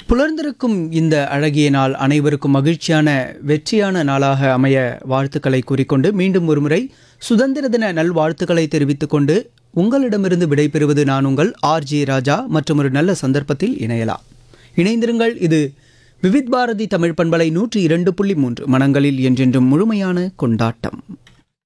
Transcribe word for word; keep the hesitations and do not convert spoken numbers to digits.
புலர்ந்திருக்கும் இந்த அழகிய நாள் அனைவருக்கும் மகிழ்ச்சியான வெற்றியான நாளாக அமைய வாழ்த்துக்களை கூறிக்கொண்டு மீண்டும் ஒருமுறை சுதந்திர தின நல்வாழ்த்துக்களை தெரிவித்துக் கொண்டு உங்களிடமிருந்து விடைபெறுவது நான் உங்கள் ஆர்ஜே ராஜா. மற்றும் ஒரு நல்ல சந்தர்ப்பத்தில் இணையலாம். இணைந்திருங்கள். இது விவித் பாரதி தமிழ் பண்பலை நூற்றி இரண்டு புள்ளி மூன்று மனங்களில் என்றென்றும் முழுமையான கொண்டாட்டம்.